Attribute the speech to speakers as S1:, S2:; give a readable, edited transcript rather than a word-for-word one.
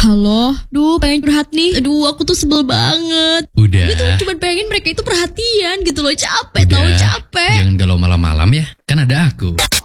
S1: Halo, pengen curhat nih. Aku tuh sebel banget.
S2: Udah.
S1: Gue tuh cuma pengen mereka itu perhatian gitu loh. Capek.
S2: Jangan galau malam-malam ya. Kan ada aku.